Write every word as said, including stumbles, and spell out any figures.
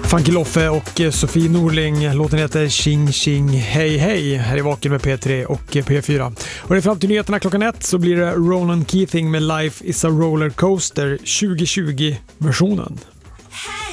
Funky Loffe och Sofie Norling. Låten heter Ching Ching Hej Hej. Här är Vaken med P tre och P fyra. Och det är fram till nyheterna klockan ett så blir det Ronan Keating med Life is a Roller Coaster tjugo tjugo-versionen.